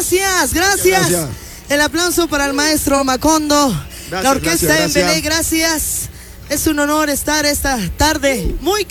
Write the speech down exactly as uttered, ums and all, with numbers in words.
Gracias, gracias. gracias. El aplauso para el maestro Macondo. Gracias, la orquesta gracias, en Belé, gracias. Es un honor estar esta tarde muy